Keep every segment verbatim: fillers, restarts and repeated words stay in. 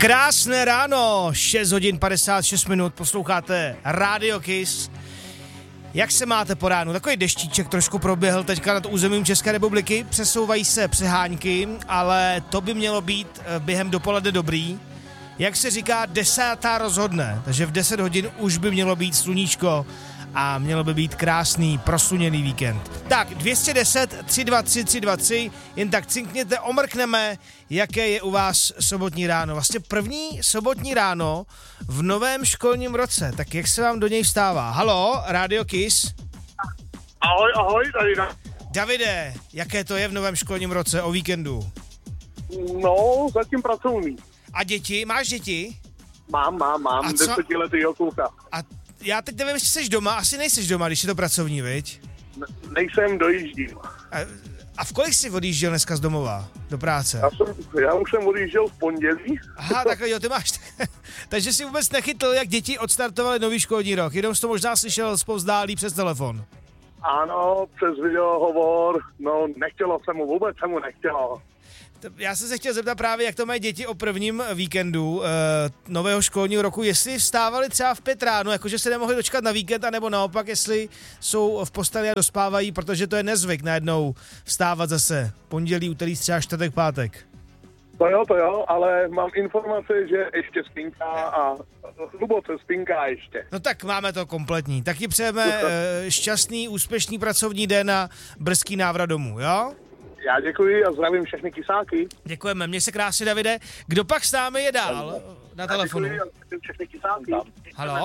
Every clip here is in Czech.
Krásné ráno, šest hodin padesát šest minut, posloucháte Radio Kiss. Jak se máte po ránu? Takový deštíček trošku proběhl teďka nad územím České republiky, přesouvají se přehánky, ale to by mělo být během dopoledne dobrý. Jak se říká, desátá rozhodne, takže v deset hodin už by mělo být sluníčko a mělo by být krásný, prosluněný víkend. Tak, dvě stě deset, tři dva tři, tři dva tři, jen tak cinkněte, omrkneme, jaké je u vás sobotní ráno. Vlastně první sobotní ráno v novém školním roce, tak jak se vám do něj vstává? Halo, Radio Kiss? Ahoj, ahoj, tady na... Davide, jaké to je v novém školním roce o víkendu? No, zatím pracovní. A děti? Máš děti? Mám, mám, mám, desetiletýho kluka. A já teď nevím, jestli jsi doma, asi nejseš doma, když je to pracovní, viď? Ne- nejsem, dojíždím. A, a v kolik jsi odjížděl dneska z domova do práce? Já, jsem, já už jsem odjížděl v pondělí. Aha, takhle jo, ty máš. Takže jsi vůbec nechytl, jak děti odstartovali nový školní rok. Jenom jsi to možná slyšel zpovzdálí přes telefon. Ano, přes videohovor, no nechtělo se mu, vůbec se mu nechtělo. Já jsem se chtěl zeptat právě, jak to mají děti o prvním víkendu e, nového školního roku, jestli vstávali třeba v pět ráno, jakože se nemohli dočkat na víkend, anebo naopak, jestli jsou v posteli a dospávají, protože to je nezvyk najednou vstávat zase pondělí, úterý, třeba čtvrtek, pátek. To jo, to jo, ale mám informace, že ještě spinká a hluboce spinká ještě. No tak máme to kompletní. Taky přejeme e, šťastný, úspěšný pracovní den a brzký návrat domů, jo? Já děkuji a zdravím všechny kysáky. Děkujeme, měj se krásně, Davide. Kdo pak s námi je dál na telefonu? Já děkuji a zdravím všechny kysáky. Halo?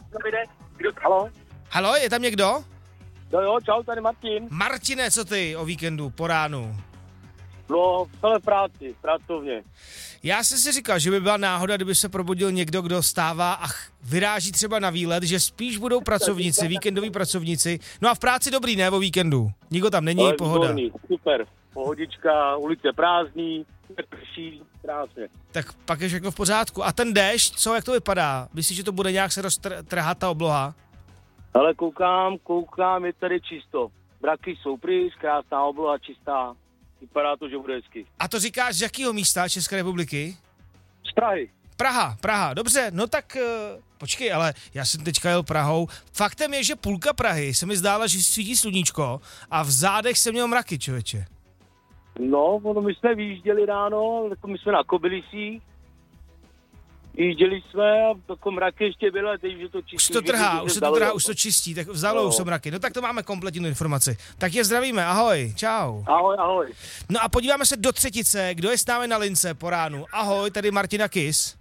Halo? Halo, je tam někdo? No jo, čau, tady Martin. Martine, co ty o víkendu, po ránu? No, celé v práci, pracovně. Já jsem si říkal, že by byla náhoda, kdyby se probudil někdo, kdo stává a vyráží třeba na výlet, že spíš budou pracovníci, víkendoví pracovníci. No a v práci dobrý, ne, o víkendu. Nikdo tam není, Ale pohoda. Výborný, super, pohodička, ulice prázdný, prší, krásně. Tak pak je všechno v pořádku. A ten déšť, co, jak to vypadá? Myslíš, že to bude nějak se roztrhat ta obloha? Ale koukám, koukám, je tady čisto. Braky jsou pryč, krásná obloha, čistá. Vypadá to, že bude hezky. A to říkáš z jakého místa České republiky? Z Prahy. Praha, Praha, dobře, no tak uh, počkej, ale já jsem teďka jel Prahou. Faktem je, že půlka Prahy se mi zdála, že svítí sluníčko a v zádech jsem měl mraky, člověče. No, no, my jsme vyjížděli ráno, jako my jsme na Kobylisích. Vyjížděli jsme a jako mraky ještě bylo, a teď, že to čistí. Už to trhá, už se to trhá, už to čistí, tak vzalo no. už jsou mraky. No tak to máme kompletní informaci. Tak je zdravíme, ahoj, čau. Ahoj, ahoj. No a podíváme se do třetice, kdo je s námi na lince po ránu. Ahoj, tady Martina Kiss.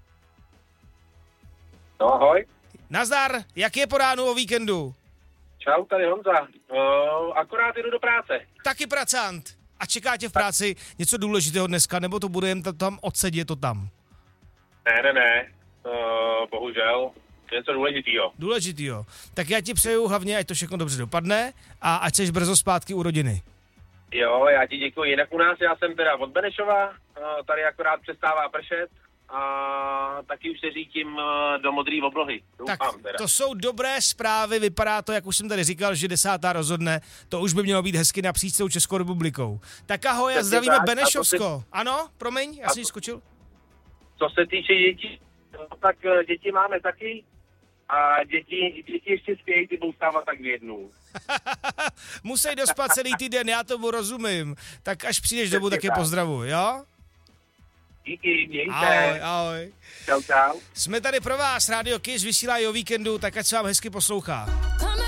No ahoj. Nazdar, jak je po ránu o víkendu? Čau, tady Honza. Uh, akorát jdu do práce. Taky pracant. A čeká tě v práci něco důležitého dneska, nebo to bude jen tam odsedět to tam? Ne, ne, ne. Uh, bohužel. Něco důležitýho. Důležitýho. Tak já ti přeju hlavně, ať to všechno dobře dopadne a ať seš brzo zpátky u rodiny. Jo, já ti děkuji. Jinak u nás, já jsem teda od Benešova, uh, tady akorát přestává pršet a taky už se řítím uh, do modrý oblohy. Doufám, Tak teda. to jsou dobré zprávy, vypadá to, jak už jsem tady říkal, že desátá rozhodne, to už by mělo být hezky napříč celou Českou republikou. Tak ahoj a zdravíme tak, Benešovsko. se... Ano, promiň, já A jsem jí skočil. Co se týče dětí, no, tak uh, děti máme taky a děti, děti ještě spějí, ty budou stávat tak v jednu. Musí dospat celý týden, já tomu rozumím. Tak až přijdeš domů, tak je pozdravuj, jo? Díky, mějte. Ahoj, ahoj. Čau, čau. Jsme tady pro vás, Radio Kiss vysílá o víkendu, tak ať se vám hezky poslouchá.